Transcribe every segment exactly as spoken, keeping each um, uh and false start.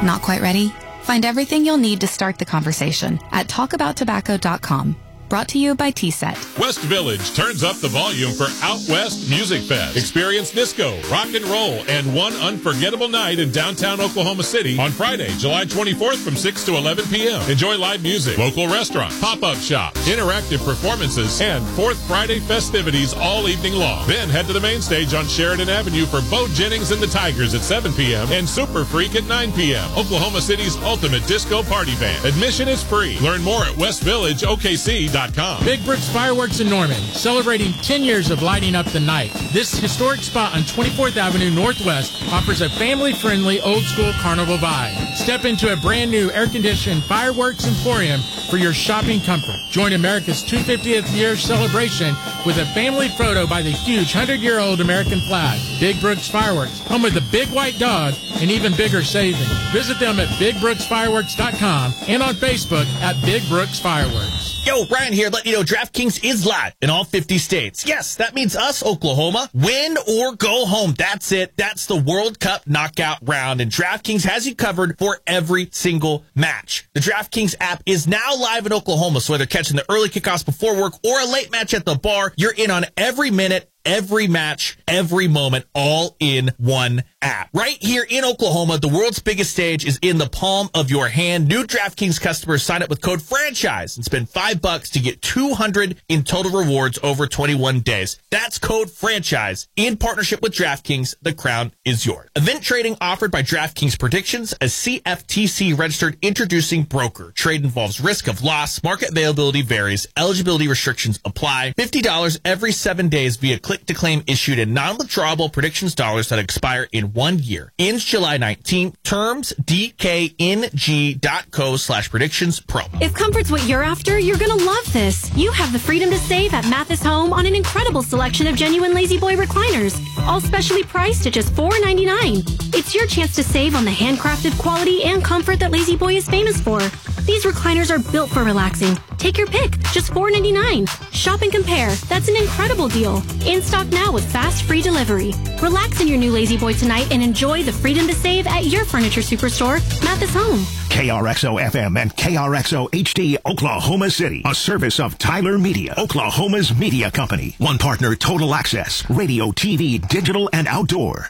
Not quite ready? Find everything you'll need to start the conversation at talk about tobacco dot com. Brought to you by T-Set. West Village turns up the volume for Out West Music Fest. Experience disco, rock and roll, and one unforgettable night in downtown Oklahoma City on Friday, July twenty-fourth from six to eleven p.m. Enjoy live music, local restaurants, pop-up shops, interactive performances, and Fourth Friday festivities all evening long. Then head to the main stage on Sheridan Avenue for Bo Jennings and the Tigers at seven p.m. and Super Freak at nine p.m. Oklahoma City's ultimate disco party band. Admission is free. Learn more at west village o k c dot com. Big Brooks Fireworks in Norman, celebrating ten years of lighting up the night. This historic spot on twenty-fourth Avenue Northwest offers a family-friendly, old-school carnival vibe. Step into a brand-new air-conditioned fireworks emporium for your shopping comfort. Join America's two hundred fiftieth year celebration with a family photo by the huge one hundred year old American flag. Big Brooks Fireworks, home of the big white dog and even bigger savings. Visit them at big brooks fireworks dot com and on Facebook at Big Brooks Fireworks. Yo, Ryan here, letting you know DraftKings is live in all fifty states. Yes, that means us, Oklahoma. Win or go home. That's it. That's the World Cup knockout round, and DraftKings has you covered for every single match. The DraftKings app is now live in Oklahoma, so whether catching the early kickoffs before work or a late match at the bar, you're in on every minute, every match, every moment, all in one app. Right here in Oklahoma, the world's biggest stage is in the palm of your hand. New DraftKings customers sign up with code FRANCHISE and spend five bucks to get two hundred in total rewards over twenty-one days. That's code FRANCHISE. In partnership with DraftKings, the crown is yours. Event trading offered by DraftKings Predictions, a C F T C registered introducing broker. Trade involves risk of loss. Market availability varies. Eligibility restrictions apply. fifty dollars every seven days via click to claim issued in non-withdrawable predictions dollars that expire in one year. Ends July nineteenth. Terms d k n g dot co slash predictions pro. If comfort's what you're after, you're going to love this. You have the freedom to save at Mathis Home on an incredible selection of genuine Lazy Boy recliners, all specially priced at just four ninety-nine. It's your chance to save on the handcrafted quality and comfort that Lazy Boy is famous for. These recliners are built for relaxing. Take your pick, just four ninety-nine. Shop and compare. That's an incredible deal. In stock now with fast free delivery. Relax in your new Lazy Boy tonight and enjoy the freedom to save at your furniture superstore, Mathis Home. K R X O F M and K R X O H D Oklahoma City, a service of Tyler Media, Oklahoma's media company. One partner, Total Access, radio, T V, digital, and outdoor.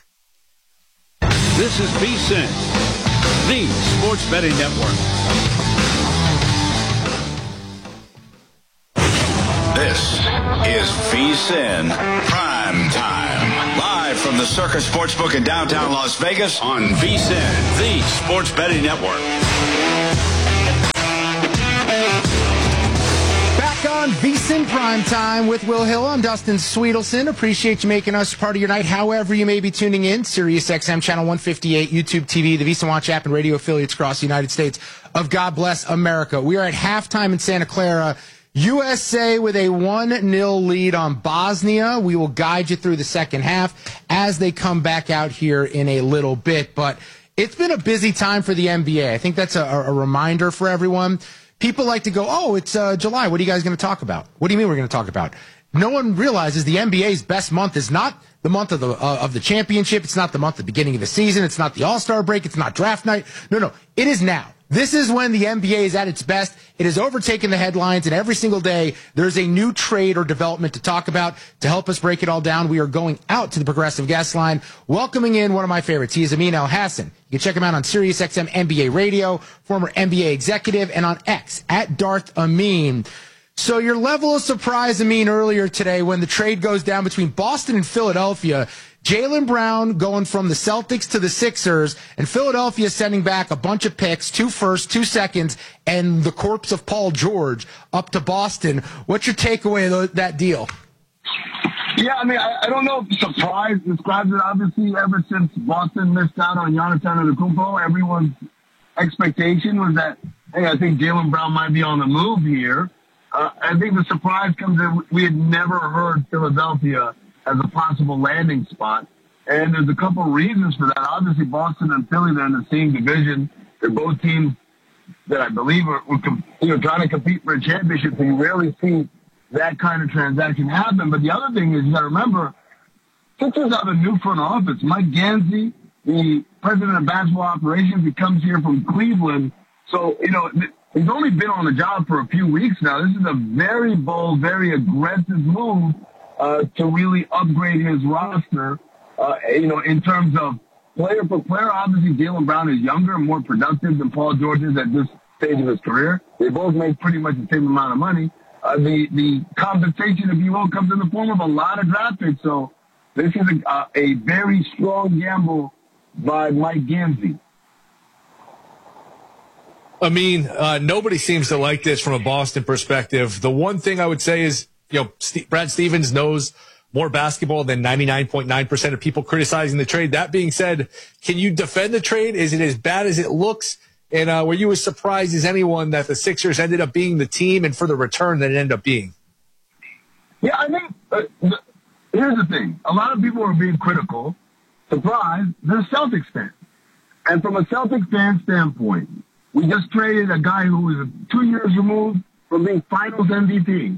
This is V S I N, the Sports Betting Network. This is V S I N Prime Time. Live from the Circus Sportsbook in downtown Las Vegas on V S I N, the Sports Betting Network. Back on V S I N Prime Time with Will Hill. I'm Dustin Sweetelson. Appreciate you making us part of your night, however you may be tuning in. Sirius X M Channel one fifty-eight, YouTube T V, the V S I N Watch app, and radio affiliates across the United States of God Bless America. We are at halftime in Santa Clara. U S A with a one nil lead on Bosnia. We will guide you through the second half as they come back out here in a little bit. But it's been a busy time for the N B A. I think that's a, a reminder for everyone. People like to go, oh, it's uh, July. What are you guys going to talk about? What do you mean we're going to talk about? No one realizes the N B A's best month is not the month of the uh, of the championship. It's not the month at the beginning of the season. It's not the All-Star break. It's not draft night. No, no. It is now. This is when the N B A is at its best. It has overtaken the headlines, and every single day there's a new trade or development to talk about. To help us break it all down, we are going out to the Progressive Guest Line, welcoming in one of my favorites. He is Amin Elhassan. You can check him out on Sirius X M N B A Radio, former N B A executive, and on X, at Darth Amin. So your level of surprise, Amin, earlier today when the trade goes down between Boston and Philadelphia, Jaylen Brown going from the Celtics to the Sixers, and Philadelphia sending back a bunch of picks, two firsts, two seconds, and the corpse of Paul George up to Boston. What's your takeaway of that deal? Yeah, I mean, I, I don't know if surprise describes it. Obviously, ever since Boston missed out on Giannis Antetokounmpo, everyone's expectation was that, hey, I think Jaylen Brown might be on the move here. Uh, I think the surprise comes in, we had never heard Philadelphia as a possible landing spot. And there's a couple of reasons for that. Obviously, Boston and Philly, they're in the same division. They're both teams that I believe are, are you know, trying to compete for a championship. So you rarely see that kind of transaction happen. But the other thing is, you got to remember, Sixers have a new front office. Mike Gansey the president of basketball operations. He comes here from Cleveland. So, you know, he's only been on the job for a few weeks now. This is a very bold, very aggressive move uh, to really upgrade his roster, uh, you know, in terms of player for player. Obviously, Jaylen Brown is younger and more productive than Paul George is at this stage of his career. They both make pretty much the same amount of money. Uh, the, the compensation, if you will, comes in the form of a lot of draft picks. So this is a, uh, a very strong gamble by Mike Gamzee. I mean, uh, nobody seems to like this from a Boston perspective. The one thing I would say is, you know, St- Brad Stevens knows more basketball than ninety-nine point nine percent of people criticizing the trade. That being said, can you defend the trade? Is it as bad as it looks? And uh, were you as surprised as anyone that the Sixers ended up being the team and for the return that it ended up being? Yeah, I think uh, the, here's the thing. A lot of people are being critical. Surprise, they're Celtics fans. And from a Celtics fan standpoint, we just traded a guy who was two years removed from being Finals M V P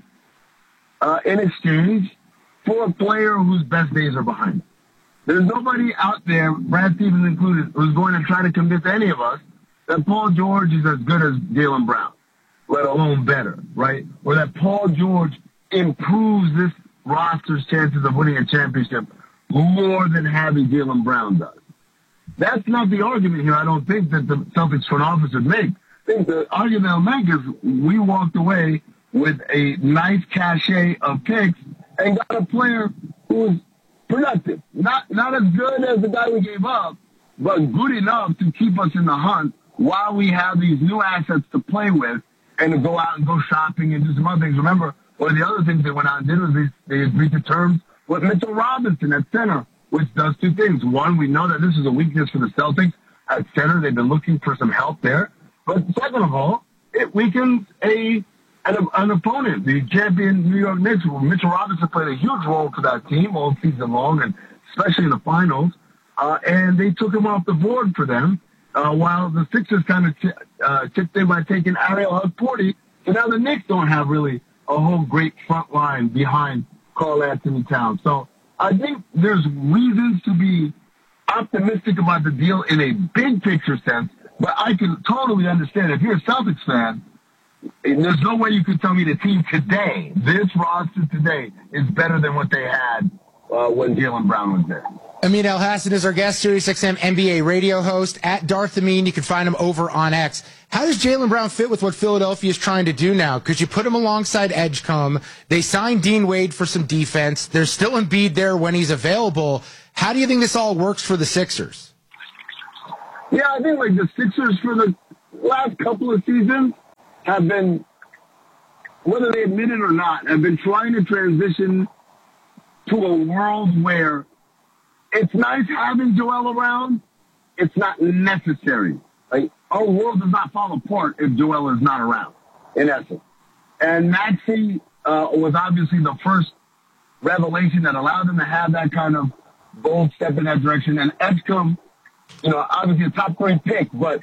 uh, in exchange for a player whose best days are behind him. There's nobody out there, Brad Stevens included, who's going to try to convince any of us that Paul George is as good as Jaylen Brown, let alone better, right? Or that Paul George improves this roster's chances of winning a championship more than having Jaylen Brown does. That's not the argument here, I don't think, that the Celtics front office would make. I think the argument they'll make is we walked away with a nice cachet of picks and got a player who's productive. Not not as good as the guy we gave up, but good enough to keep us in the hunt while we have these new assets to play with and to go out and go shopping and do some other things. Remember, one of the other things they went out and did was they, they agreed to terms with Mitchell Robinson at center, which does two things. One, we know that this is a weakness for the Celtics at center. They've been looking for some help there. But second of all, it weakens a an, an opponent, the champion New York Knicks. Mitchell Robinson played a huge role for that team all season long, and especially in the finals. Uh, and they took him off the board for them, uh, while the Sixers kind of ch- uh, chipped in by taking Ariel Hukporti. So now the Knicks don't have really a whole great front line behind Karl Anthony Towns. So I think there's reasons to be optimistic about the deal in a big picture sense, but I can totally understand if you're a Celtics fan, there's no way you could tell me the team today, this roster today, is better than what they had uh, when Jaylen Brown was there. Amin Elhassan is our guest, Sirius X M N B A radio host at Darth Amin. You can find him over on X. How does Jaylen Brown fit with what Philadelphia is trying to do now? Because you put him alongside Edgecombe. They signed Dean Wade for some defense. There's still Embiid there when he's available. How do you think this all works for the Sixers? Yeah, I think like the Sixers for the last couple of seasons have been, whether they admit it or not, have been trying to transition to a world where it's nice having Joel around. It's not necessary. Like, our world does not fall apart if Joel is not around, in essence. And Maxey uh, was obviously the first revelation that allowed them to have that kind of bold step in that direction. And Edgecombe, you know, obviously a top three pick, but,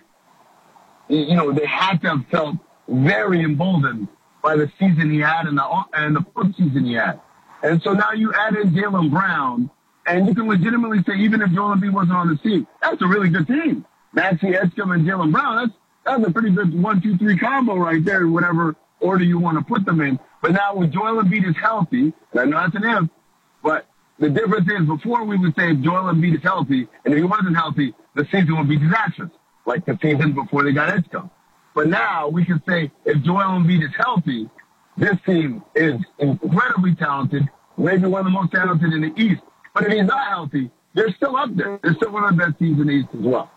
you know, they had to have felt very emboldened by the season he had and the, and the fourth season he had. And so now you add in Jaylen Brown, and you can legitimately say, even if Joel Embiid wasn't on the team, that's a really good team. Maxey, Edgecombe, and Jaylen Brown, that's, that's a pretty good one, two, three combo right there, whatever order you want to put them in. But now when Joel Embiid is healthy, and I know that's an if, but the difference is before we would say if Joel Embiid is healthy, and if he wasn't healthy, the season would be disastrous, like the season before they got Edgecombe. But now we can say if Joel Embiid is healthy, this team is incredibly talented, maybe one of the most talented in the East. But if he's not healthy, they're still up there. They're still one of the best teams in the East as well.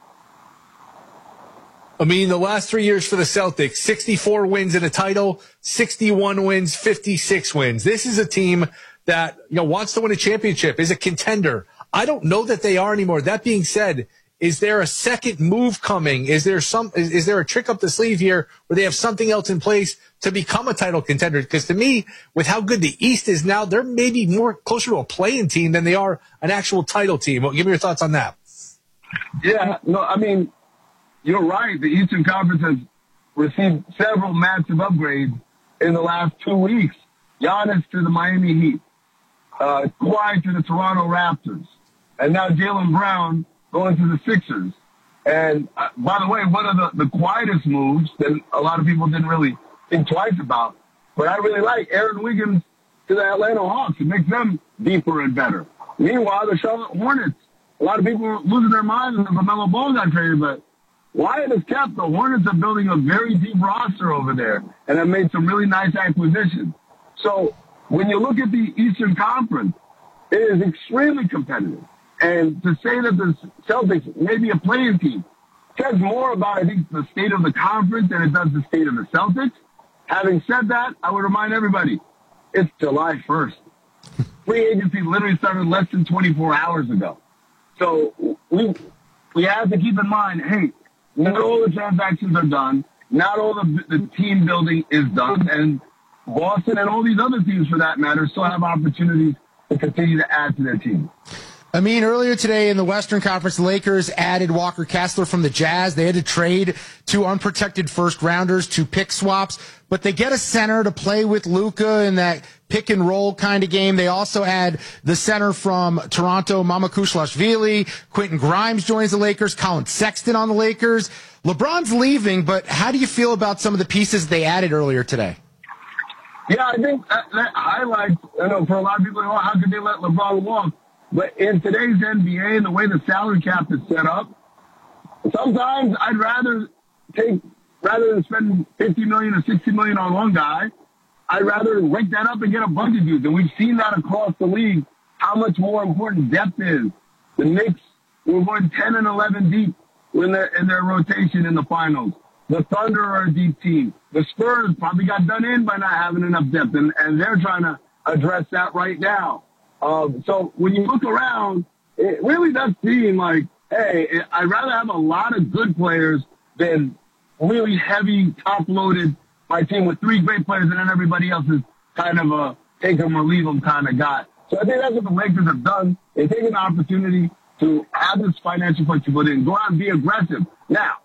I mean, the last three years for the Celtics, sixty-four wins in a title, sixty-one wins, fifty-six wins. This is a team that, you know, wants to win a championship, is a contender. I don't know that they are anymore. That being said, is there a second move coming? Is there some, is, is there a trick up the sleeve here where they have something else in place to become a title contender? Because to me, with how good the East is now, they're maybe more closer to a play-in team than they are an actual title team. Well, give me your thoughts on that. Yeah, no, I mean, you're right. The Eastern Conference has received several massive upgrades in the last two weeks. Giannis to the Miami Heat, uh, Kawhi to the Toronto Raptors, and now Jaylen Brown going to the Sixers. And uh, by the way, one of the, the quietest moves that a lot of people didn't really think twice about, but I really like Aaron Wiggins to the Atlanta Hawks. It makes them deeper and better. Meanwhile, the Charlotte Hornets, a lot of people are losing their minds when LaMelo Ball got traded, but Wyatt has kept. The Hornets are building a very deep roster over there and have made some really nice acquisitions. So when you look at the Eastern Conference, it is extremely competitive. And to say that the Celtics may be a playing team says more about, I think, the state of the conference than it does the state of the Celtics. Having said that, I would remind everybody, it's July first. Free agency literally started less than twenty-four hours ago. So we we have to keep in mind, hey, not all the transactions are done. Not all the, the team building is done. And Boston and all these other teams, for that matter, still have opportunities to continue to add to their team. I mean, earlier today in the Western Conference, the Lakers added Walker Kessler from the Jazz. They had to trade two unprotected first rounders, two pick swaps, but they get a center to play with Luka in that pick and roll kind of game. They also add the center from Toronto, Mamakushlashvili. Quentin Grimes joins the Lakers. Colin Sexton on the Lakers. LeBron's leaving, but how do you feel about some of the pieces they added earlier today? Yeah, I think that, that highlights, you know, for a lot of people, oh, how could they let LeBron walk? But in today's N B A and the way the salary cap is set up, sometimes I'd rather take, rather than spend fifty million dollars or sixty million dollars on one guy, I'd rather rake that up and get a bunch of dudes. And we've seen that across the league, how much more important depth is. The Knicks were going ten and eleven deep in their, in their rotation in the finals. The Thunder are a deep team. The Spurs probably got done in by not having enough depth, and, and they're trying to address that right now. Um, so when you look around, it really does seem like, hey, I'd rather have a lot of good players than really heavy, top-loaded, my team with three great players, and then everybody else is kind of a take them or leave them kind of guy. So I think that's what the Lakers have done. They've taken the opportunity to have this financial flexibility and go out and be aggressive. Now,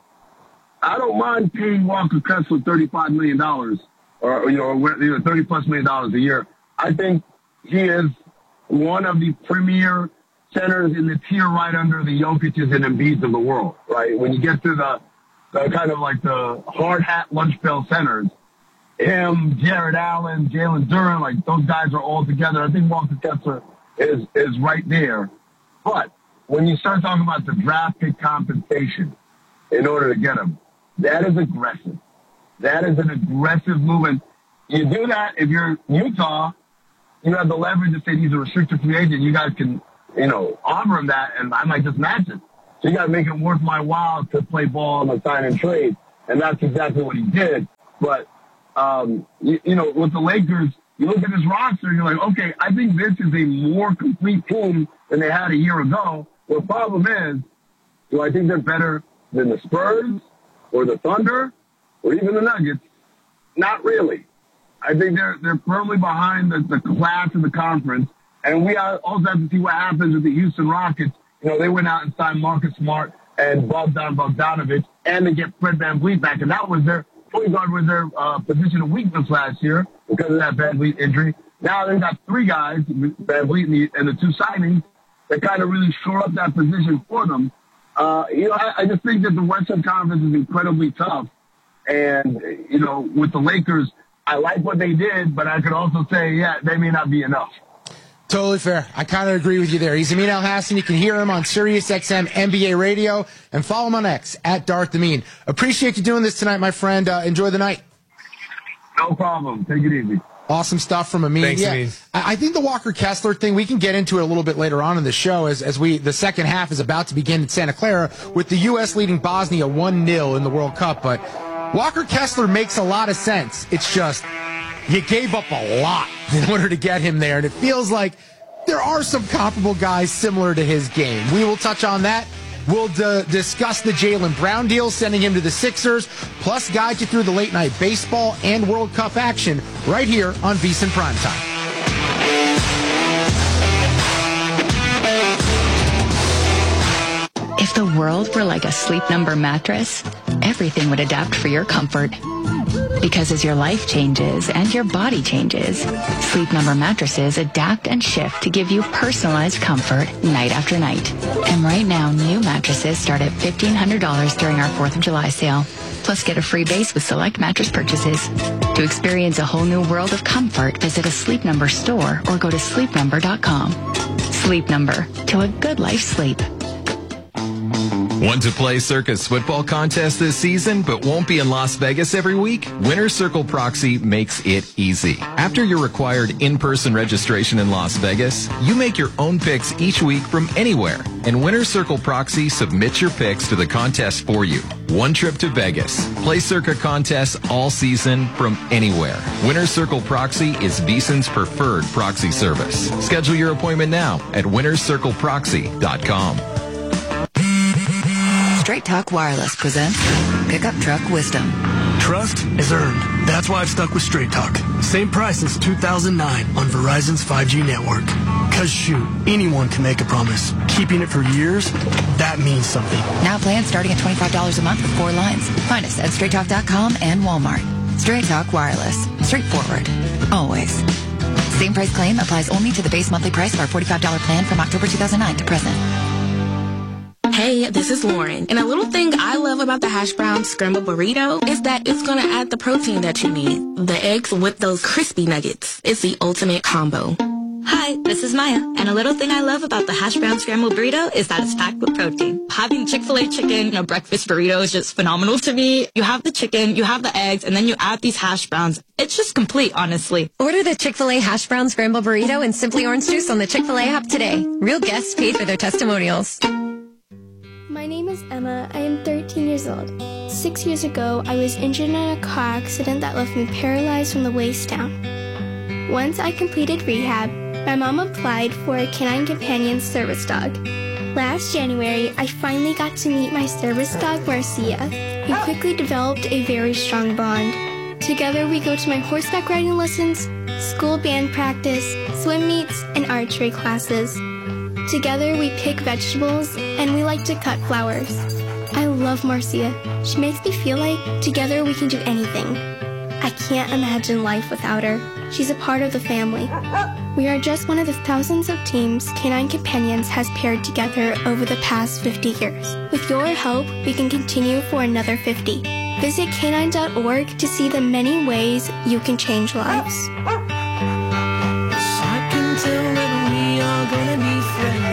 I don't mind paying Walker Kessler thirty-five million dollars or, you know, thirty-plus million dollars a year. I think he is one of the premier centers in the tier right under the Jokic's and Embiid's of the world, right? When you get to the, the kind of like the hard hat lunch pail centers, him, Jared Allen, Jalen Duren, like those guys are all together. I think Walker Kessler is, is right there. But when you start talking about the draft pick compensation in order to get him, that is aggressive. That is an aggressive move. And you do that if you're Utah, you have the leverage to say he's a restricted free agent. You guys can, you know, offer him that, and I might just match it. So you got to make it worth my while to play ball on the sign and trade, and that's exactly what he did. But, um, you, you know, with the Lakers, you look at this roster, and you're like, okay, I think this is a more complete team than they had a year ago. The problem is, do I think they're better than the Spurs or the Thunder or even the Nuggets? Not really. I think they're they're firmly behind the, the class of the conference, and we also have to see what happens with the Houston Rockets. You know, they went out and signed Marcus Smart and Bogdan Bogdanovic, and they get Fred VanVleet back, and that was their point guard was their uh, position of weakness last year because of that VanVleet injury. Now they've got three guys, VanVleet and the, and the two signings, that kind of really shore up that position for them. Uh, you know, I, I just think that the Western Conference is incredibly tough, and you know, with the Lakers, I like what they did, but I could also say, yeah, they may not be enough. Totally fair. I kind of agree with you there. He's Amin Elhassan. You can hear him on SiriusXM N B A Radio, and follow him on X at Darth Amin. Appreciate you doing this tonight, my friend. Uh, enjoy the night. No problem. Take it easy. Awesome stuff from Amin. Thanks, yeah, Amin. I think the Walker Kessler thing, we can get into it a little bit later on in the show as, as we the second half is about to begin in Santa Clara with the U S leading Bosnia one nil in the World Cup. But Walker Kessler makes a lot of sense. It's just you gave up a lot in order to get him there, and it feels like there are some comparable guys similar to his game. We will touch on that. We'll d- discuss the Jaylen Brown deal, sending him to the Sixers, plus guide you through the late-night baseball and World Cup action right here on VSiN Primetime. If the world were like a Sleep Number mattress, everything would adapt for your comfort. Because as your life changes and your body changes, Sleep Number mattresses adapt and shift to give you personalized comfort night after night. And right now, new mattresses start at fifteen hundred dollars during our fourth of July sale. Plus, get a free base with select mattress purchases. To experience a whole new world of comfort, visit a Sleep Number store or go to sleep number dot com. Sleep Number, to a good life sleep. Want to play Circus football contest this season but won't be in Las Vegas every week? Winner's Circle Proxy makes it easy. After your required in-person registration in Las Vegas, you make your own picks each week from anywhere. And Winner's Circle Proxy submits your picks to the contest for you. One trip to Vegas. Play Circa contests all season from anywhere. Winner's Circle Proxy is VSiN's preferred proxy service. Schedule your appointment now at winners circle proxy dot com. Straight Talk Wireless presents Pickup Truck Wisdom. Trust is earned. That's why I've stuck with Straight Talk. Same price since two thousand nine on Verizon's five G network. Cause shoot, anyone can make a promise. Keeping it for years, that means something. Now plans starting at twenty-five dollars a month with four lines. Find us at straight talk dot com and Walmart. Straight Talk Wireless. Straightforward. Always. Same price claim applies only to the base monthly price of our forty-five dollars plan from October two thousand nine to present. Hey, this is Lauren. And a little thing I love about the hash brown scrambled burrito is that it's going to add the protein that you need. The eggs with those crispy nuggets. It's the ultimate combo. Hi, this is Maya. And a little thing I love about the hash brown scrambled burrito is that it's packed with protein. Having Chick-fil-A chicken in a breakfast burrito is just phenomenal to me. You have the chicken, you have the eggs, and then you add these hash browns. It's just complete, honestly. Order the Chick-fil-A hash brown scrambled burrito and Simply Orange Juice on the Chick-fil-A app today. Real guests paid for their testimonials. My name is Emma. I am thirteen years old. Six years ago, I was injured in a car accident that left me paralyzed from the waist down. Once I completed rehab, my mom applied for a Canine Companion service dog. Last January, I finally got to meet my service dog, Marcia. We quickly developed a very strong bond. Together, we go to my horseback riding lessons, school band practice, swim meets, and archery classes. Together, we pick vegetables, and we like to cut flowers. I love Marcia. She makes me feel like together we can do anything. I can't imagine life without her. She's a part of the family. We are just one of the thousands of teams Canine Companions has paired together over the past fifty years. With your help, we can continue for another fifty. Visit canine dot org to see the many ways you can change lives. I can tell that we are gonna be friends.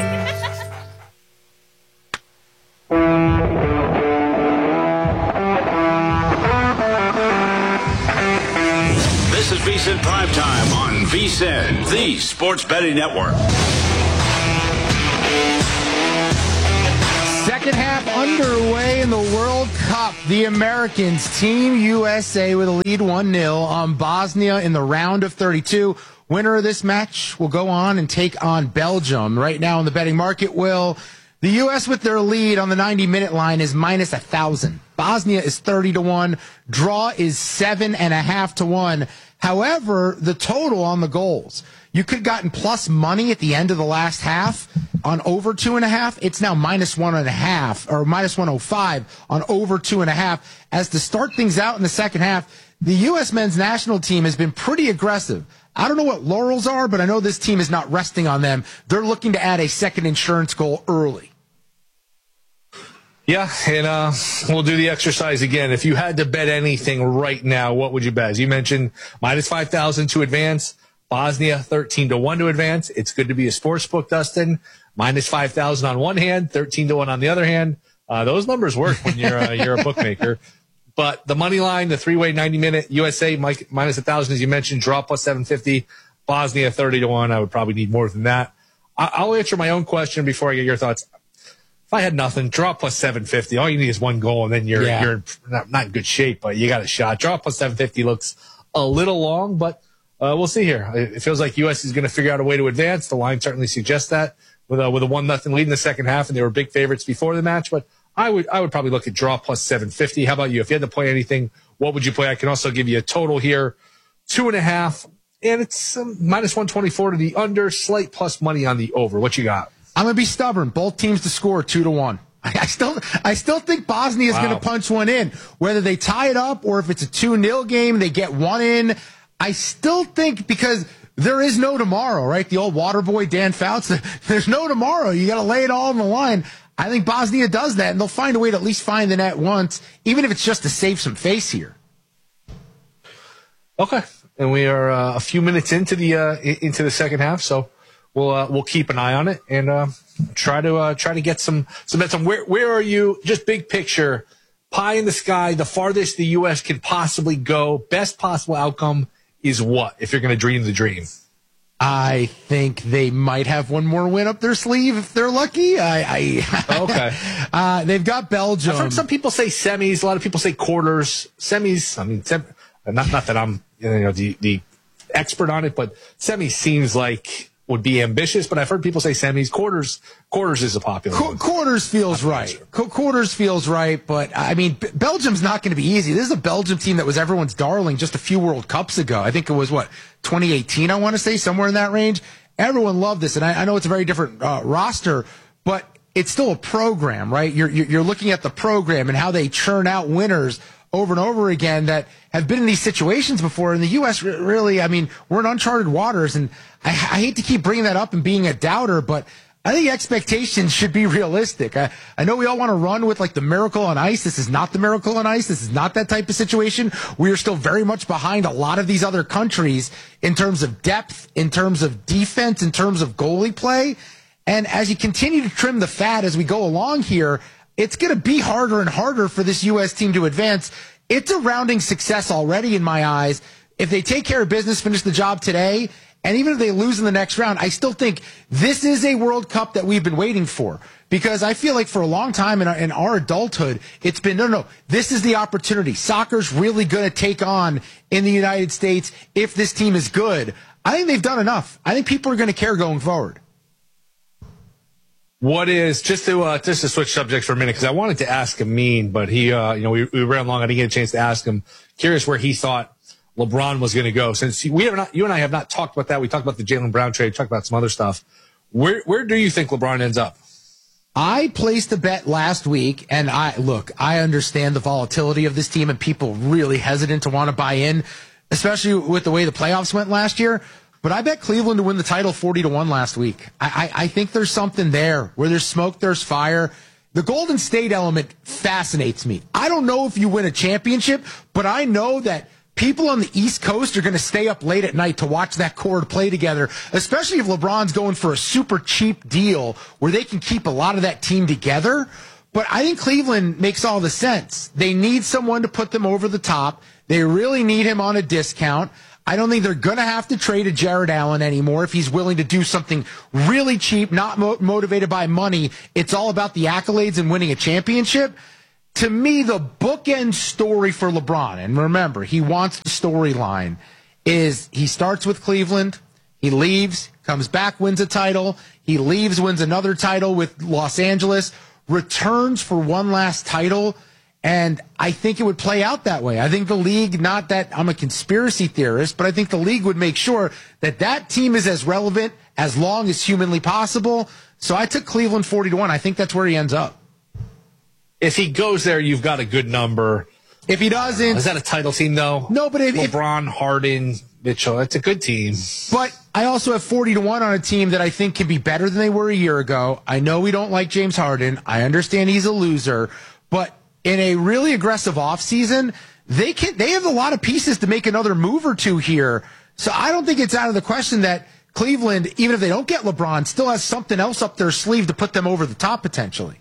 This is VSiN Primetime on VSiN, the Sports Betting Network. Second half underway in the World Cup. The Americans, Team U S A, with a lead one nil on Bosnia in the round of thirty-two. Winner of this match will go on and take on Belgium. Right now in the betting market, Will, the U S with their lead on the ninety-minute line is minus one thousand. Bosnia is thirty to one. Draw is seven and a half to one. However, the total on the goals, you could have gotten plus money at the end of the last half on over two and a half. It's now minus one and a half, or minus one oh five on over two and a half. As to start things out in the second half, the U S men's national team has been pretty aggressive. I don't know what laurels are, but I know this team is not resting on them. They're looking to add a second insurance goal early. Yeah, and uh, we'll do the exercise again. If you had to bet anything right now, what would you bet? As you mentioned, minus five thousand to advance. Bosnia, thirteen to one to advance. It's good to be a sports book, Dustin. Minus five thousand on one hand, thirteen to one on the other hand. Uh, those numbers work when you're, uh, you're a bookmaker. But the money line, the three-way ninety-minute U S A, minus one thousand, as you mentioned, draw plus seven fifty. Bosnia, thirty to one. I would probably need more than that. I- I'll answer my own question before I get your thoughts. If I had nothing, draw plus seven fifty. All you need is one goal, and then you're yeah. you're not, not in good shape, but you got a shot. Draw plus seven fifty looks a little long, but uh, we'll see here. It feels like U S is going to figure out a way to advance. The line certainly suggests that with a, with a one nothing lead in the second half, and they were big favorites before the match. But I would I would probably look at draw plus seven fifty. How about you? If you had to play anything, what would you play? I can also give you a total here, two and a half, and it's um, minus one twenty-four to the under, slight plus money on the over. What you got? I'm going to be stubborn. Both teams to score two to one. I, I still I still think Bosnia is Wow. going to punch one in. Whether they tie it up or if it's a two nil game, they get one in. I still think because there is no tomorrow, right? The old water boy, Dan Fouts, there's no tomorrow. You got to lay it all on the line. I think Bosnia does that, and they'll find a way to at least find the net once, even if it's just to save some face here. Okay. And we are uh, a few minutes into the uh, into the second half, so we'll uh, we'll keep an eye on it and uh, try to uh, try to get some some bets on where where are you? Just big picture, pie in the sky, the farthest the U S can possibly go, best possible outcome is what? If you're going to dream the dream, I think they might have one more win up their sleeve if they're lucky. I, I okay. uh, they've got Belgium. I've heard some people say semis. A lot of people say quarters. Semis. I mean, sem- not not that I'm you know the the expert on it, but semis seems like would be ambitious. But I've heard people say semis. Quarters. Quarters is a popular. Qu- one. quarters feels right. Qu- quarters feels right. But I mean, B- Belgium's not going to be easy. This is a Belgium team that was everyone's darling just a few World Cups ago. I think it was what twenty eighteen. I want to say somewhere in that range. Everyone loved this, and I, I know it's a very different uh, roster, but it's still a program, right? You're you're looking at the program and how they churn out winners over and over again that have been in these situations before. In the U S, really, I mean, we're in uncharted waters, and I, I hate to keep bringing that up and being a doubter, but I think expectations should be realistic. I, I know we all want to run with like the miracle on ice. This is not the miracle on ice. This is not that type of situation. We are still very much behind a lot of these other countries in terms of depth, in terms of defense, in terms of goalie play. And as you continue to trim the fat as we go along here, it's going to be harder and harder for this U S team to advance. It's a rounding success already in my eyes. If they take care of business, finish the job today, and even if they lose in the next round, I still think this is a World Cup that we've been waiting for. Because I feel like for a long time in our, in our adulthood, it's been, no, no, this is the opportunity. Soccer's really going to take on in the United States if this team is good. I think they've done enough. I think people are going to care going forward. What is just to uh, just to switch subjects for a minute because I wanted to ask Amin, but he, uh, you know, we, we ran long. I didn't get a chance to ask him. Curious where he thought LeBron was going to go. Since we have not, you and I have not talked about that. We talked about the Jaylen Brown trade, talked about some other stuff. Where where do you think LeBron ends up? I placed a bet last week, and I look, I understand the volatility of this team, and people really hesitant to want to buy in, especially with the way the playoffs went last year. But I bet Cleveland to win the title forty to one last week. I, I, I think there's something there. Where there's smoke, there's fire. The Golden State element fascinates me. I don't know if you win a championship, but I know that people on the East Coast are going to stay up late at night to watch that core play together, especially if LeBron's going for a super cheap deal where they can keep a lot of that team together. But I think Cleveland makes all the sense. They need someone to put them over the top. They really need him on a discount. I don't think they're going to have to trade a Jared Allen anymore if he's willing to do something really cheap, not mo- motivated by money. It's all about the accolades and winning a championship. To me, the bookend story for LeBron, and remember, he wants the storyline, is he starts with Cleveland, he leaves, comes back, wins a title, he leaves, wins another title with Los Angeles, returns for one last title. And I think it would play out that way. I think the league, not that I'm a conspiracy theorist, but I think the league would make sure that that team is as relevant as long as humanly possible. So I took Cleveland forty to one. I think that's where he ends up. If he goes there, you've got a good number. If he doesn't. Is that a title team, though? No, but if. LeBron, if, Harden, Mitchell, it's a good team. But I also have forty to one on a team that I think can be better than they were a year ago. I know we don't like James Harden. I understand he's a loser. But in a really aggressive offseason, they can they have a lot of pieces to make another move or two here. So I don't think it's out of the question that Cleveland, even if they don't get LeBron, still has something else up their sleeve to put them over the top potentially.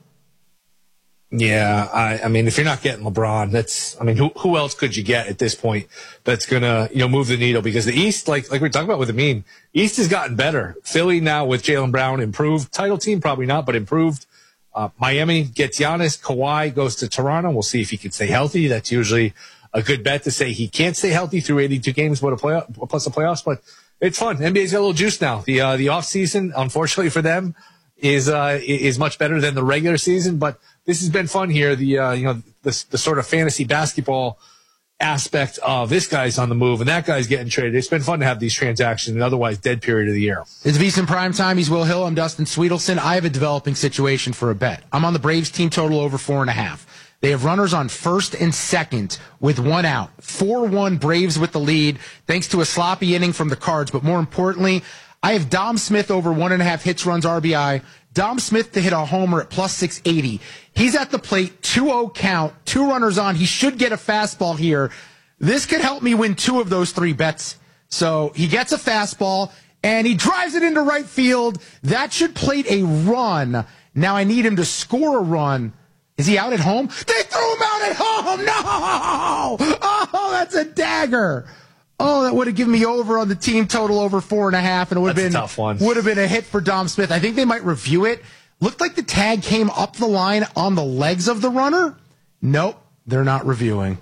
Yeah, I, I mean, if you're not getting LeBron, that's, I mean, who who else could you get at this point that's gonna, you know, move the needle? Because the East, like like we we're talking about with Amin, East has gotten better. Philly now with Jaylen Brown improved. Title team probably not, but improved. Uh, Miami gets Giannis. Kawhi goes to Toronto. We'll see if he can stay healthy. That's usually a good bet to say he can't stay healthy through eighty-two games, but a play plus the playoffs. But it's fun. N B A's got a little juice now. The uh, the off season, unfortunately for them, is uh, is much better than the regular season. But this has been fun here. The uh, you know the the sort of fantasy basketball aspect of this guy's on the move and that guy's getting traded. It's been fun to have these transactions in an otherwise dead period of the year. It's VSiN Prime Time. He's Will Hill. I'm Dustin Sweetelson. I have a developing situation for a bet. I'm on the Braves team total over four and a half. They have runners on first and second with one out. four one Braves with the lead thanks to a sloppy inning from the Cards. But more importantly, I have Dom Smith over one and a half hits, runs, R B I. Dom Smith to hit a homer at plus six eighty. He's at the plate, two oh count, two runners on. He should get a fastball here. This could help me win two of those three bets. So he gets a fastball, and he drives it into right field. That should plate a run. Now I need him to score a run. Is he out at home? They threw him out at home! No! Oh, that's a dagger. Oh, that would have given me over on the team total over four and a half, and it would have been a tough one. Would have been a hit for Dom Smith. I think they might review it. Looked like the tag came up the line on the legs of the runner. Nope, they're not reviewing.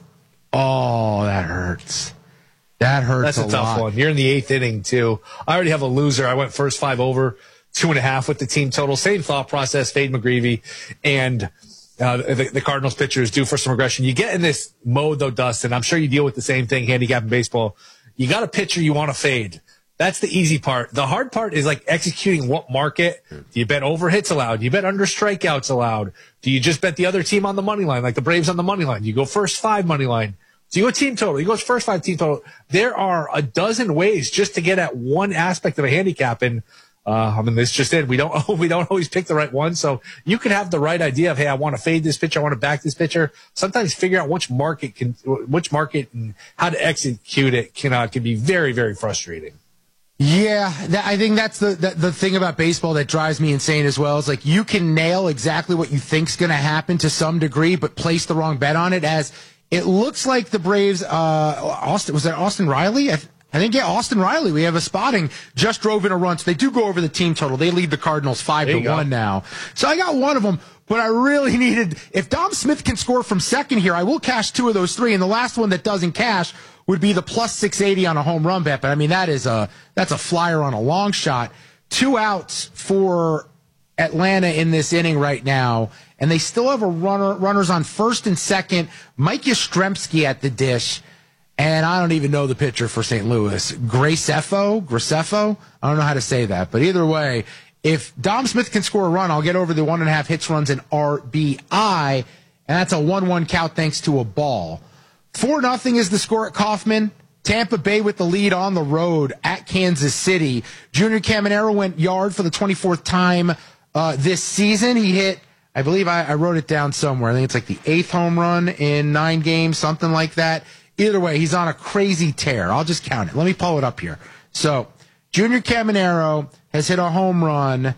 Oh, that hurts. That hurts. That's a, a tough lot. one. You're in the eighth inning too. I already have a loser. I went first five over, two and a half with the team total. Same thought process. Fade McGreevy, and uh, the, the Cardinals pitcher is due for some regression. You get in this mode though, Dustin. I'm sure you deal with the same thing. Handicap in baseball. You got a pitcher you want to fade. That's the easy part. The hard part is like executing what market. Do you bet over hits allowed? Do you bet under strikeouts allowed? Do you just bet the other team on the money line, like the Braves on the money line? You go first five money line. Do you go team total? You go first five team total. There are a dozen ways just to get at one aspect of a handicap. And, uh, I mean, this just it. We don't, we don't always pick the right one. So you can have the right idea of, hey, I want to fade this pitcher. I want to back this pitcher. Sometimes figure out which market can, which market and how to execute it can, uh, can be very, very frustrating. Yeah, that, I think that's the, the the thing about baseball that drives me insane as well. Is like you can nail exactly what you think's going to happen to some degree, but place the wrong bet on it. As it looks like the Braves, uh, Austin was that Austin Riley? I, th- I think yeah, Austin Riley. We have a spotting just drove in a run, so they do go over the team total. They lead the Cardinals five to one now. So I got one of them, but I really needed. If Dom Smith can score from second here, I will cash two of those three, and the last one that doesn't cash would be the plus six eighty on a home run bet. But I mean, that is a, that's a flyer on a long shot. Two outs for Atlanta in this inning right now. And they still have a runner, runners on first and second. Mike Yastrzemski at the dish. And I don't even know the pitcher for Saint Louis. Graceffo? Graceffo? I don't know how to say that. But either way, if Dom Smith can score a run, I'll get over the one and a half hits, runs, and R B I. And that's a one one count thanks to a ball. Four nothing is the score at Kauffman. Tampa Bay with the lead on the road at Kansas City. Junior Caminero went yard for the twenty-fourth time uh, this season. He hit, I believe I, I wrote it down somewhere. I think it's like the eighth home run in nine games, something like that. Either way, he's on a crazy tear. I'll just count it. Let me pull it up here. So Junior Caminero has hit a home run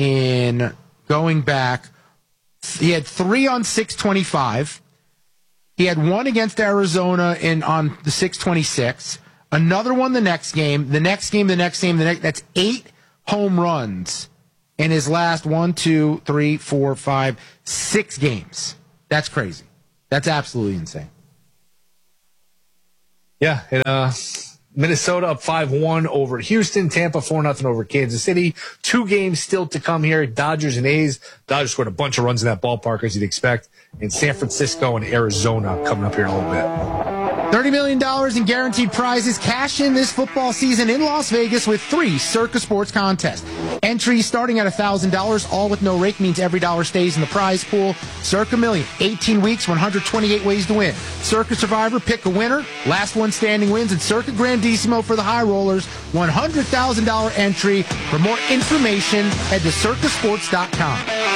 in going back. He had three on six twenty-five. He had one against Arizona in on the six twenty-six, another one the next game, the next game, the next game, the next. That's eight home runs in his last one, two, three, four, five, six games. That's crazy. That's absolutely insane. Yeah, and uh, Minnesota up five one over Houston, Tampa four nothing over Kansas City. Two games still to come here, Dodgers and A's. Dodgers scored a bunch of runs in that ballpark, as you'd expect. And San Francisco and Arizona coming up here in a little bit. thirty million dollars in guaranteed prizes. Cash in this football season in Las Vegas with three Circa Sports contests. Entries starting at one thousand dollars, all with no rake, means every dollar stays in the prize pool. Circa Million, eighteen weeks, one hundred twenty-eight ways to win. Circa Survivor, pick a winner. Last one standing wins. And Circa Grandissimo for the high rollers, one hundred thousand dollars entry. For more information, head to circa sports dot com.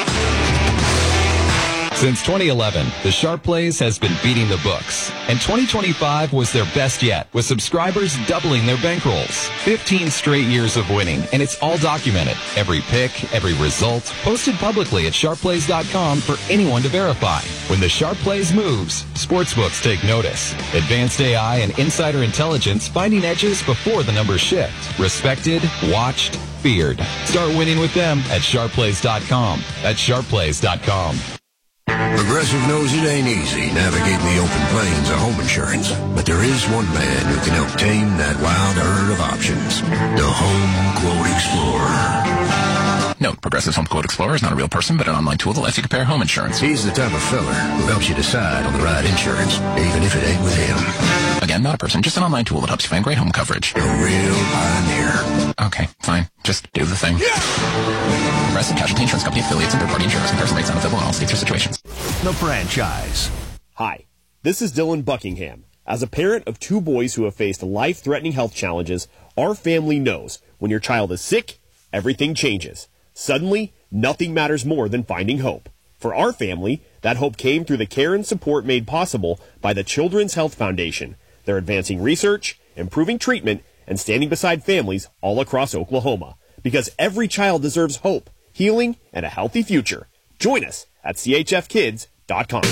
Since twenty eleven, the Sharp Plays has been beating the books, and twenty twenty-five was their best yet, with subscribers doubling their bankrolls. fifteen straight years of winning, and it's all documented. Every pick, every result, posted publicly at sharp plays dot com for anyone to verify. When the Sharp Plays moves, sportsbooks take notice. Advanced A I and insider intelligence finding edges before the numbers shift. Respected, watched, feared. Start winning with them at sharp plays dot com. That's sharp plays dot com. Progressive knows it ain't easy navigating the open plains of home insurance, but there is one man who can help tame that wild herd of options. The Home Quote Explorer. Note, Progressive's Home Quote Explorer is not a real person, but an online tool that lets you compare home insurance. He's the type of fella who helps you decide on the right insurance, even if it ain't with him. Again, not a person, just an online tool that helps you find great home coverage. A real pioneer. Okay, fine. Just do the thing. Yeah. Progressive Casualty Insurance Company affiliates and third-party insurers. Comparison rates not available in all states or situations. The franchise. Hi, this is Dylan Buckingham. As a parent of two boys who have faced life-threatening health challenges, our family knows when your child is sick, everything changes. Suddenly, nothing matters more than finding hope. For our family, that hope came through the care and support made possible by the Children's Health Foundation. They're advancing research, improving treatment, and standing beside families all across Oklahoma. Because every child deserves hope, healing, and a healthy future. Join us at C H F kids dot com.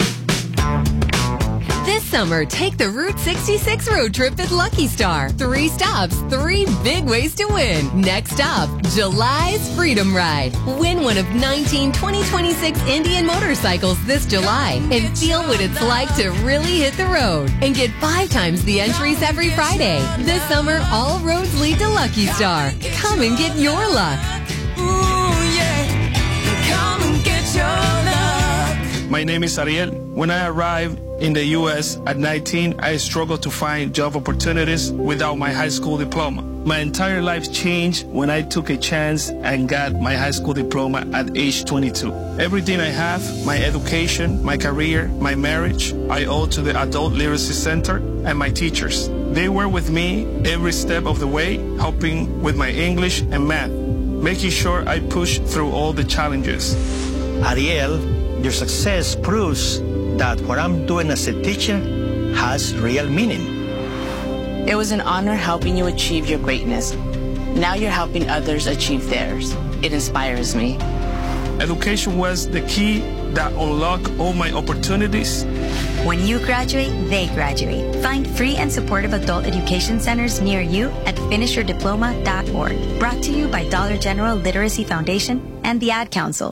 This summer, take the Route sixty-six road trip with Lucky Star. Three stops, three big ways to win. Next stop, July's Freedom Ride. Win one of nineteen twenty twenty-six Indian motorcycles this July and feel what it's like to really hit the road. And get five times the entries every Friday. This summer, all roads lead to Lucky Star. Come and get your luck. Ooh, yeah. Come and get your luck. My name is Ariel. When I arrived in the U S at nineteen, I struggled to find job opportunities without my high school diploma. My entire life changed when I took a chance and got my high school diploma at age twenty-two. Everything I have, my education, my career, my marriage, I owe to the Adult Literacy Center and my teachers. They were with me every step of the way, helping with my English and math, making sure I push through all the challenges. Ariel, your success proves that what I'm doing as a teacher has real meaning. It was an honor helping you achieve your greatness. Now you're helping others achieve theirs. It inspires me. Education was the key that unlocked all my opportunities. When you graduate, they graduate. Find free and supportive adult education centers near you at finish your diploma dot org. Brought to you by Dollar General Literacy Foundation and the Ad Council.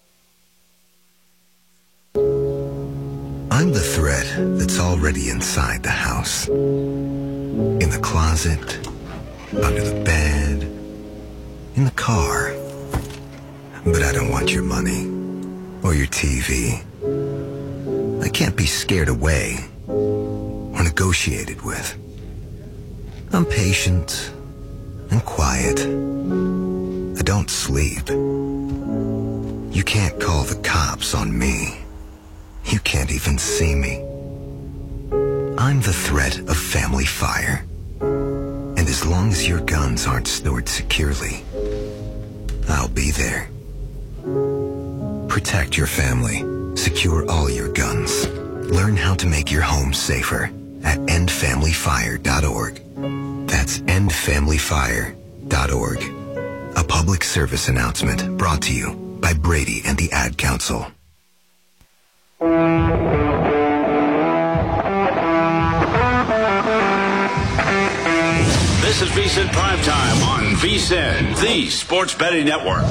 I'm the threat that's already inside the house. In the closet, under the bed, in the car. But I don't want your money or your T V. I can't be scared away or negotiated with. I'm patient and quiet. I don't sleep. You can't call the cops on me. You can't even see me. I'm the threat of family fire. And as long as your guns aren't stored securely, I'll be there. Protect your family. Secure all your guns. Learn how to make your home safer at end family fire dot org. That's end family fire dot org. A public service announcement brought to you by Brady and the Ad Council. This is VSiN Primetime on VSiN, the Sports Betting Network.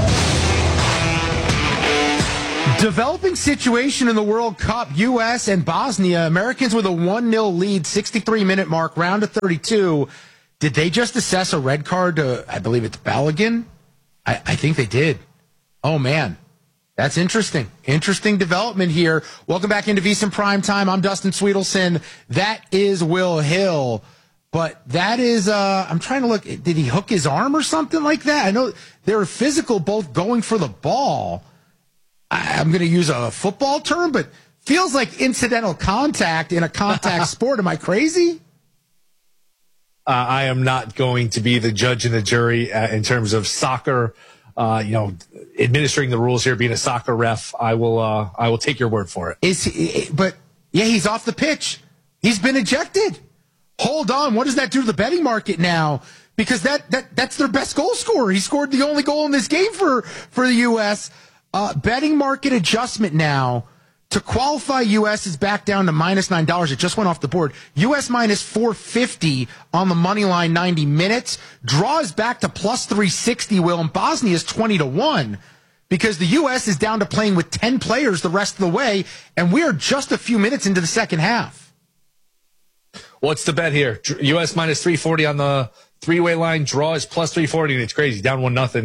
Developing situation in the World Cup, U S and Bosnia. Americans with a one nil lead, sixty-three minute mark, round of thirty-two. Did they just assess a red card to, I believe it's Balogun? I, I think they did. Oh, man. That's interesting. Interesting development here. Welcome back into VSiN Primetime. I'm Dustin Sweetelson. That is Will Hill. But that is, uh, I'm trying to look, did he hook his arm or something like that? I know they were physical, both going for the ball. I, I'm going to use a football term, but feels like incidental contact in a contact sport. Am I crazy? Uh, I am not going to be the judge and the jury uh, in terms of soccer, uh, you know, administering the rules here, being a soccer ref. I will, uh, I will take your word for it. Is he, but yeah, he's off the pitch. He's been ejected. Hold on. What does that do to the betting market now? Because that, that that's their best goal scorer. He scored the only goal in this game for, for the U S. Uh, betting market adjustment now. To qualify, U S is back down to minus nine dollars. It just went off the board. U S minus four fifty on the money line, ninety minutes. Draw is back to plus three sixty, Will, and Bosnia is twenty to one. Because the U S is down to playing with ten players the rest of the way, and we are just a few minutes into the second half. What's the bet here? U S minus three forty on the three-way line. Draw is plus three forty, and it's crazy. Down one nothing.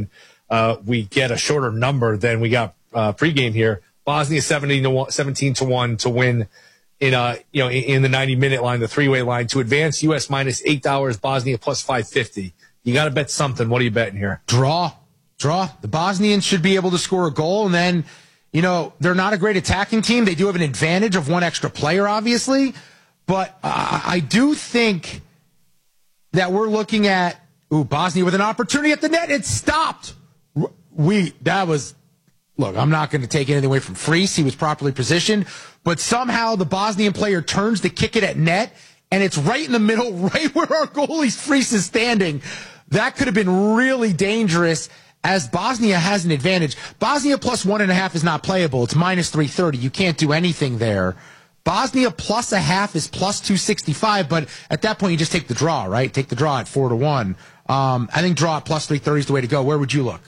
uh, we get a shorter number than we got uh, pregame here. Bosnia seventeen to one, seventeen to one to win in uh you know in, in the ninety minute line, the three way line to advance. U S minus eight dollars, Bosnia plus five fifty. You got to bet something. What are you betting here? Draw, draw. The Bosnians should be able to score a goal, and then you know they're not a great attacking team. They do have an advantage of one extra player, obviously, but uh, I do think that we're looking at ooh Bosnia with an opportunity at the net. It stopped. We that was. Look, I'm not going to take anything away from Freese. He was properly positioned. But somehow the Bosnian player turns to kick it at net, and it's right in the middle, right where our goalie Freese is standing. That could have been really dangerous, as Bosnia has an advantage. Bosnia plus one and a half is not playable. It's minus three thirty. You can't do anything there. Bosnia plus a half is plus two sixty-five, but at that point you just take the draw, right? Take the draw at four to one. Um, I think draw at plus three thirty is the way to go. Where would you look?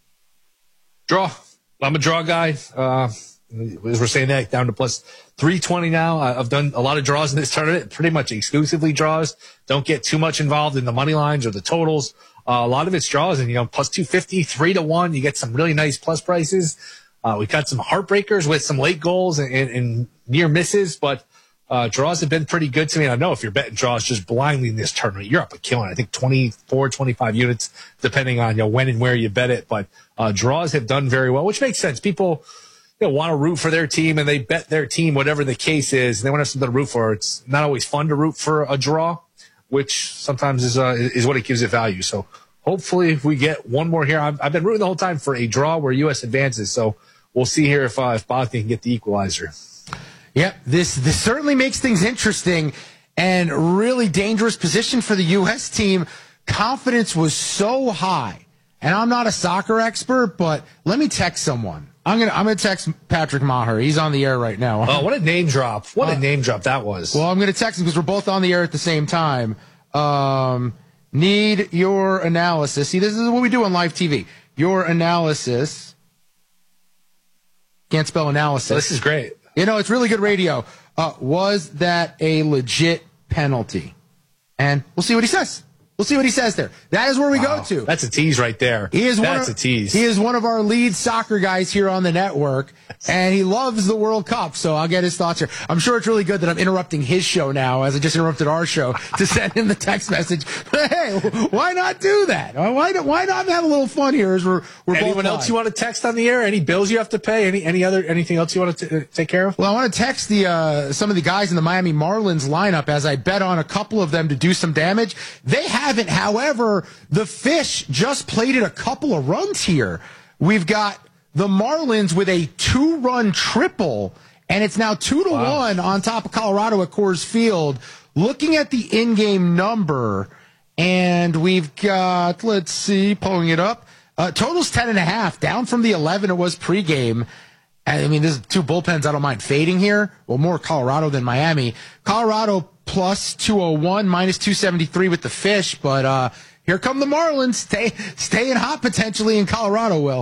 Draw. I'm a draw guy. Uh, as we're saying that, down to plus three twenty now. I've done a lot of draws in this tournament, pretty much exclusively draws. Don't get too much involved in the money lines or the totals. Uh, a lot of it's draws, and you know, plus two fifty, three to one. You get some really nice plus prices. Uh, we got some heartbreakers with some late goals and, and, and near misses, but uh, draws have been pretty good to me. And I know if you're betting draws just blindly in this tournament, you're up a killing. I think twenty-four, twenty-five units, depending on you know when and where you bet it. But uh, draws have done very well, which makes sense. People you know, want to root for their team, and they bet their team, whatever the case is. And they want to have something to root for. It's not always fun to root for a draw, which sometimes is uh, is what it gives it value. So hopefully if we get one more here. I've, I've been rooting the whole time for a draw where U S advances. So we'll see here if, uh, if Bosnia can get the equalizer. Yep, this this certainly makes things interesting and really dangerous position for the U S team. Confidence was so high, and I'm not a soccer expert, but let me text someone. I'm gonna I'm gonna text Patrick Maher. He's on the air right now. Oh, what a name drop! What uh, a name drop that was. Well, I'm gonna text him because we're both on the air at the same time. Um, need your analysis. See, this is what we do on live T V. Your analysis. Can't spell analysis. Oh, this is great. You know, it's really good radio. Uh, was that a legit penalty? And we'll see what he says. We'll see what he says there. That is where we wow. go to. That's a tease right there. He is That's one of, a tease. He is one of our lead soccer guys here on the network, and he loves the World Cup, so I'll get his thoughts here. I'm sure it's really good that I'm interrupting his show now, as I just interrupted our show, to send him the text message. But hey, why not do that? Why, why not have a little fun here as we're, we're both Anyone else you want to text on the air? Any bills you have to pay? Any any other anything else you want to t- take care of? Well, I want to text the uh, some of the guys in the Miami Marlins lineup, as I bet on a couple of them to do some damage. They haven't, however. The Fish just plated a couple of runs here. We've got the Marlins with a two-run triple, and it's now two to wow. one on top of Colorado at Coors Field. Looking at the in-game number, and we've got, let's see, pulling it up. Uh, total's ten and a half, down from the eleven it was pregame. I mean, there's two bullpens I don't mind fading here. Well, more Colorado than Miami. Colorado plus two oh one, minus two seventy-three with the Fish, but uh, here come the Marlins, stay, staying hot potentially in Colorado, Will.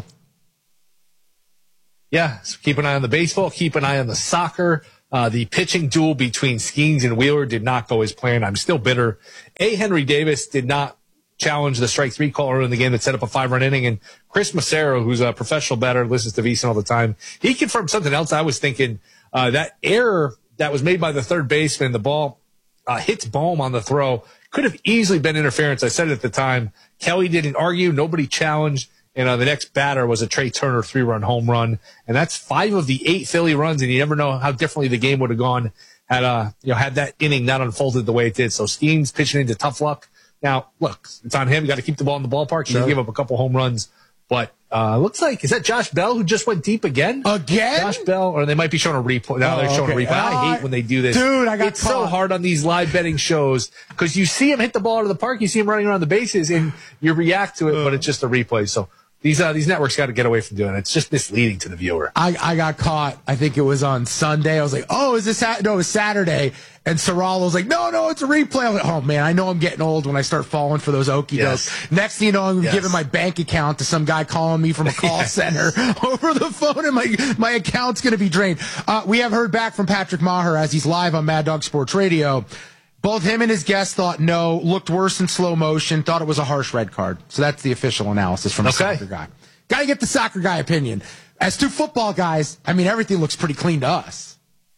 Yeah, so keep an eye on the baseball, keep an eye on the soccer. Uh, the pitching duel between Skeens and Wheeler did not go as planned. I'm still bitter. A. Henry Davis did not challenge the strike three caller in the game that set up a five-run inning. And Chris Massaro, who's a professional batter, listens to VSiN all the time, he confirmed something else. I was thinking uh, that error that was made by the third baseman, the ball uh, hits Bohm on the throw, could have easily been interference. I said it at the time. Kelly didn't argue. Nobody challenged. And uh, the next batter was a Trey Turner three-run home run. And that's five of the eight Philly runs, and you never know how differently the game would have gone had uh, you know, had that inning not unfolded the way it did. So Skeens pitching into tough luck. Now, look, it's on him. You got to keep the ball in the ballpark. You sure. give up a couple home runs. But uh looks like, is that Josh Bell who just went deep again? Again? Josh Bell, or they might be showing a replay. Now oh, they're showing okay. a replay. Uh, I hate when they do this. Dude, I got It's caught. so hard on these live betting shows because you see him hit the ball out of the park, you see him running around the bases, and you react to it, uh. but it's just a replay. So These uh, these networks got to get away from doing it. It's just misleading to the viewer. I, I got caught. I think it was on Sunday. I was like, oh, is this Saturday? No, it was Saturday. And Sorrell was like, no, no, it's a replay. I was like, oh, man, I know I'm getting old when I start falling for those okie dokes. Yes. Next thing you know, I'm yes. giving my bank account to some guy calling me from a call yes. center over the phone, and my, my account's going to be drained. Uh, we have heard back from Patrick Maher as he's live on Mad Dog Sports Radio. Both him and his guest thought no, looked worse in slow motion, thought it was a harsh red card. So that's the official analysis from a Okay. soccer guy. Got to get the soccer guy opinion. As two football guys, I mean, everything looks pretty clean to us.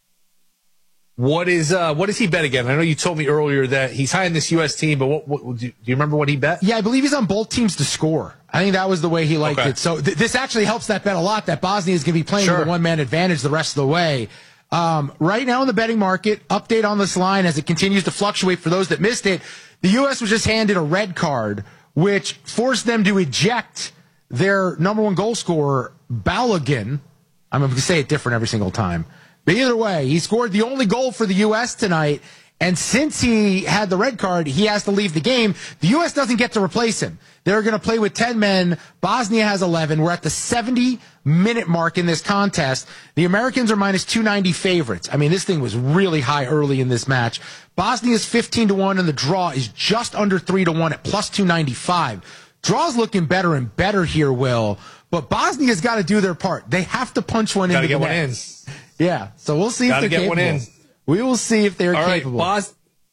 What is uh, what does he bet again? I know you told me earlier that he's high in this U S team, but what, what do you do you remember what he bet? Yeah, I believe he's on both teams to score. I think that was the way he liked Okay. it. So th- this actually helps that bet a lot, that Bosnia is going to be playing Sure. with a one-man advantage the rest of the way. Um, right now in the betting market, update on this line as it continues to fluctuate for those that missed it. The U S was just handed a red card, which forced them to eject their number one goal scorer, Balogun. I'm going to say it different every single time. But either way, he scored the only goal for the U S tonight. And since he had the red card, he has to leave the game. The U S doesn't get to replace him. They're going to play with ten men. Bosnia has eleven. We're at the seventy-minute mark in this contest. The Americans are minus two ninety favorites. I mean, this thing was really high early in this match. Bosnia's fifteen to one, and the draw is just under three to one at plus two ninety-five. Draw's looking better and better here, Will. But Bosnia's got to do their part. They have to punch one Gotta into get the one net. in. Yeah, so we'll see Gotta if they're get capable. one in. We will see if they're All right, capable. Bos-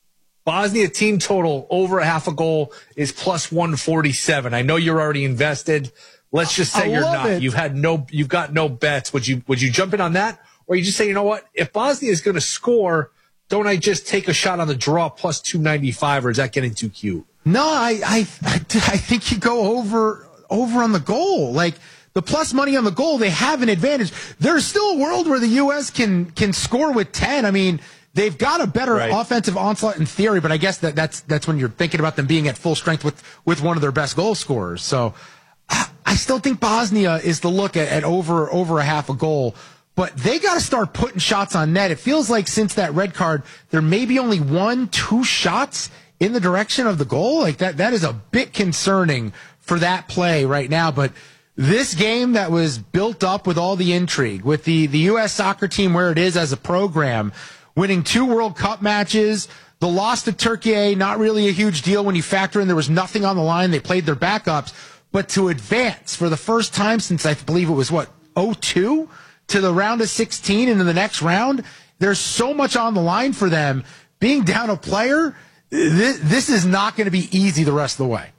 Bosnia team total over a half a goal is plus one forty-seven. I know you're already invested. Let's just say I you're love not. it. You've had no. You've got no bets. Would you? Would you jump in on that, or you just say, you know what? If Bosnia is going to score, don't I just take a shot on the draw plus two ninety-five, or is that getting too cute? No, I, I, I, I think you go over, over on the goal. Like the plus money on the goal, they have an advantage. There's still a world where the U S can, can score with ten. I mean, they've got a better Right. offensive onslaught in theory, but I guess that that's, that's when you're thinking about them being at full strength with, with one of their best goal scorers. So I, I still think Bosnia is the look at, at over, over a half a goal. But they got to start putting shots on net. It feels like since that red card, there may be only one, two shots in the direction of the goal. Like that, that is a bit concerning for that play right now. But this game that was built up with all the intrigue, with the, the U S soccer team where it is as a program, winning two World Cup matches, the loss to Turkey, not really a huge deal when you factor in there was nothing on the line. They played their backups. But to advance for the first time since I believe it was, what, oh two to the round of sixteen and in the next round, there's so much on the line for them. Being down a player, this, this is not going to be easy the rest of the way.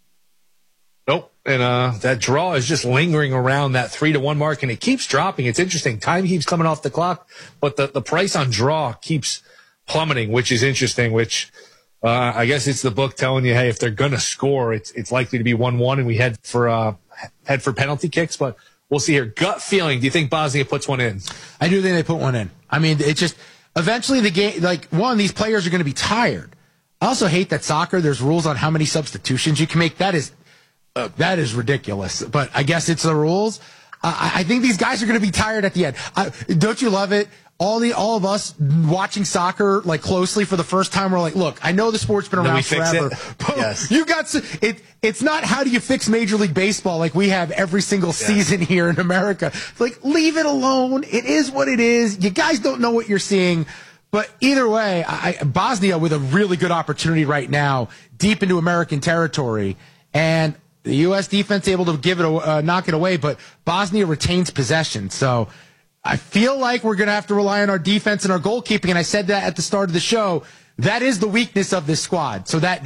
Nope. And uh, that draw is just lingering around that three to one mark, and it keeps dropping. It's interesting. Time keeps coming off the clock, but the, the price on draw keeps plummeting, which is interesting, which uh, I guess it's the book telling you, hey, if they're going to score, it's it's likely to be one one, and we head for uh, head for penalty kicks, but we'll see here. Gut feeling, do you think Bosnia puts one in? I do think they put one in. I mean, it's just eventually the game, like, one, these players are going to be tired. I also hate that soccer, there's rules on how many substitutions you can make. That is uh, that is ridiculous. But I guess it's the rules. Uh, I I think these guys are going to be tired at the end. I, don't you love it? All the all of us watching soccer like closely for the first time, we're like, look, I know the sport's been Then we around fix forever, it. but Yes. you got to, it. It's not how do you fix Major League Baseball like we have every single season here in America. It's like, leave it alone. It is what it is. You guys don't know what you're seeing. But either way, I, Bosnia with a really good opportunity right now, deep into American territory, and the U S defense able to give it, a, uh, knock it away. But Bosnia retains possession, so I feel like we're going to have to rely on our defense and our goalkeeping. And I said that at the start of the show. That is the weakness of this squad. So that.